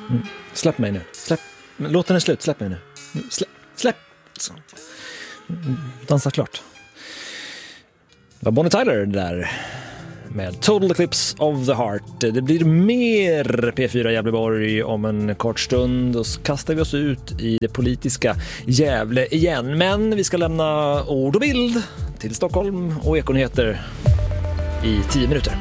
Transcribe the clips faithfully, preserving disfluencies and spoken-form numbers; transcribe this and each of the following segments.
Mm. Släpp mig nu. Släpp. Låten är slut. Släpp mig nu. Släpp. Släpp. Så. Dansa klart. Det var Bonnie Tyler där med Total Eclipse of the Heart. Det blir mer P fyra Gävleborg om en kort stund och så kastar vi oss ut i det politiska Gävle igen. Men vi ska lämna ord och bild till Stockholm och Ekonyheter i tio minuter.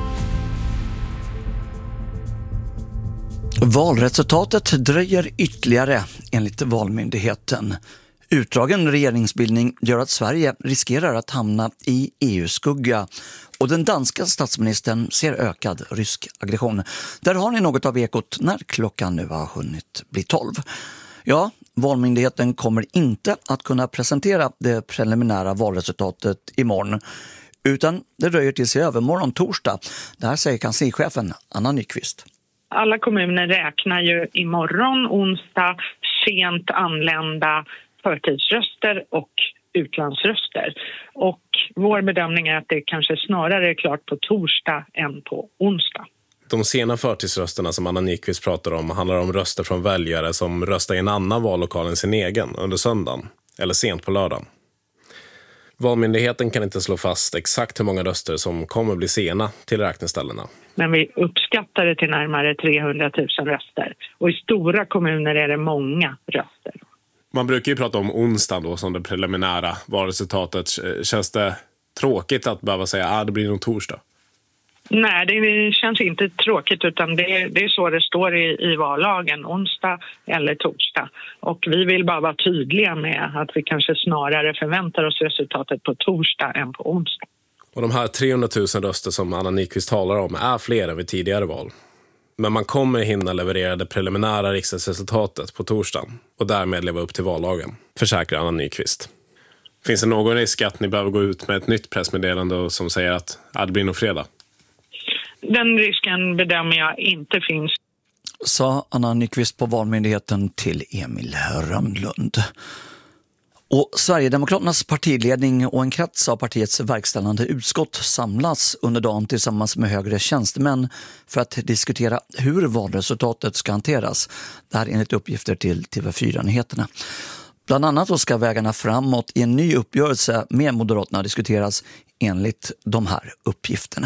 Valresultatet dröjer ytterligare enligt Valmyndigheten. Utdragen regeringsbildning gör att Sverige riskerar att hamna i E U-skugga och den danska statsministern ser ökad rysk aggression. Där har ni något av ekot när klockan nu har hunnit bli tolv. Ja, Valmyndigheten kommer inte att kunna presentera det preliminära valresultatet imorgon utan det dröjer tills i övermorgon torsdag. Det här säger kanslichefen Anna Nyqvist. Alla kommuner räknar ju imorgon onsdag sent anlända förtidsröster och utlandsröster. Och vår bedömning är att det kanske snarare är klart på torsdag än på onsdag. De sena förtidsrösterna som Anna Nyqvist pratar om handlar om röster från väljare som röstar i en annan vallokal än sin egen under söndagen eller sent på lördagen. Valmyndigheten kan inte slå fast exakt hur många röster som kommer bli sena till räkneställena. Men vi uppskattar det till närmare trehundratusen röster. Och i stora kommuner är det många röster. Man brukar ju prata om onsdag då som det preliminära valresultatet. Känns det tråkigt att behöva säga att ah, det blir nog torsdag? Nej, det känns inte tråkigt utan det, det är så det står i, i vallagen, onsdag eller torsdag. Och vi vill bara vara tydliga med att vi kanske snarare förväntar oss resultatet på torsdag än på onsdag. Och de här trehundratusen röster som Anna Nyqvist talar om är fler än vid tidigare val. Men man kommer hinna leverera det preliminära riksdagsresultatet på torsdagen och därmed leva upp till vallagen, försäkrar Anna Nyqvist. Finns det någon risk att ni behöver gå ut med ett nytt pressmeddelande som säger att ah, det blir nog fredag? Den risken bedömer jag inte finns. Sa Anna Nyqvist på Valmyndigheten till Emil Rönnlund. Och Sverigedemokraternas partiledning och en krets av partiets verkställande utskott samlas under dagen tillsammans med högre tjänstemän för att diskutera hur valresultatet ska hanteras. Det här enligt uppgifter till T V fyra-nyheterna. Bland annat så ska vägarna framåt i en ny uppgörelse med Moderaterna diskuteras enligt de här uppgifterna.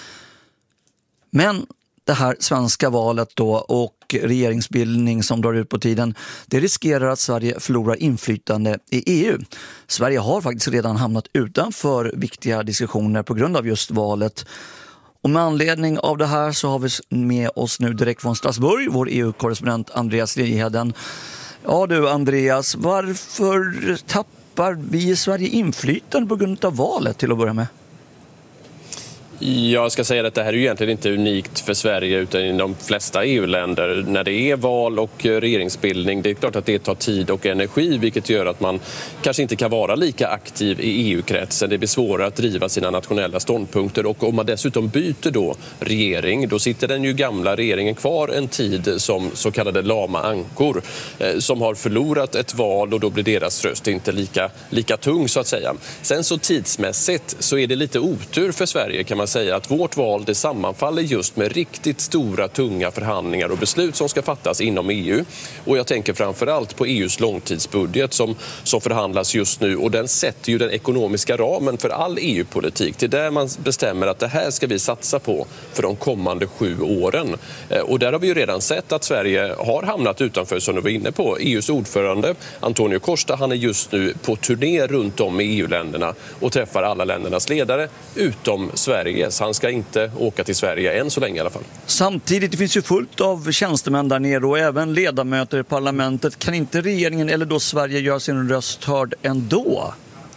Men det här svenska valet då och regeringsbildning som drar ut på tiden, det riskerar att Sverige förlorar inflytande i E U. Sverige har faktiskt redan hamnat utanför viktiga diskussioner på grund av just valet. Och med anledning av det här så har vi med oss nu direkt från Strasbourg vår E U-korrespondent Andreas Liljeheden. Ja du Andreas, varför tappar vi i Sverige inflytande på grund av valet till att börja med? Jag ska säga att det här är ju egentligen inte unikt för Sverige utan i de flesta E U-länder. När det är val och regeringsbildning, det är klart att det tar tid och energi vilket gör att man kanske inte kan vara lika aktiv i E U-kretsen. Det blir svårare att driva sina nationella ståndpunkter och om man dessutom byter då regering, då sitter den ju gamla regeringen kvar en tid som så kallade lama ankor som har förlorat ett val och då blir deras röst inte lika, lika tung så att säga. Sen så tidsmässigt så är det lite otur för Sverige kan man säga att vårt val det sammanfaller just med riktigt stora tunga förhandlingar och beslut som ska fattas inom E U. Och jag tänker framförallt på E U:s långtidsbudget som, som förhandlas just nu och den sätter ju den ekonomiska ramen för all E U-politik. Det är där man bestämmer att det här ska vi satsa på för de kommande sju åren. Och där har vi ju redan sett att Sverige har hamnat utanför som du var inne på. E U:s ordförande Antonio Costa han är just nu på turné runt om i E U-länderna och träffar alla ländernas ledare utom Sverige. Så han ska inte åka till Sverige än så länge i alla fall. Samtidigt det finns ju fullt av tjänstemän där nere och även ledamöter i parlamentet. Kan inte regeringen eller då Sverige göra sin röst hörd ändå?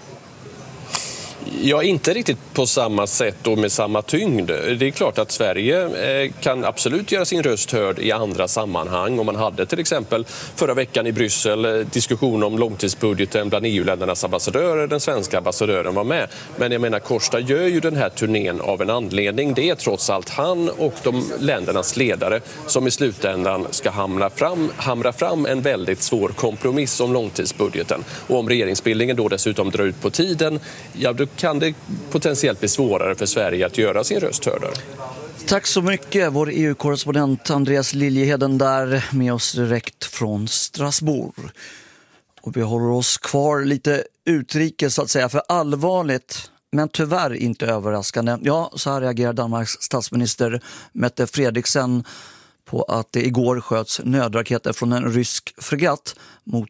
Ja, inte riktigt på samma sätt och med samma tyngd. Det är klart att Sverige kan absolut göra sin röst hörd i andra sammanhang. Om man hade till exempel förra veckan i Bryssel diskussion om långtidsbudgeten bland E U-ländernas ambassadörer, den svenska ambassadören var med. Men jag menar, Costa gör ju den här turnén av en anledning. Det är trots allt han och de ländernas ledare som i slutändan ska hamra fram, hamra fram en väldigt svår kompromiss om långtidsbudgeten. Och om regeringsbildningen då dessutom drar ut på tiden, ja då kan det potentiellt bli svårare för Sverige att göra sin röst hörd. Tack så mycket, vår E U-korrespondent Andreas Liljeheden där med oss direkt från Strasbourg. Och vi håller oss kvar lite utrikes så att säga, för allvarligt men tyvärr inte överraskande. Ja, så här reagerar Danmarks statsminister Mette Frederiksen på att det igår sköts nödraketer från en rysk fregatt mot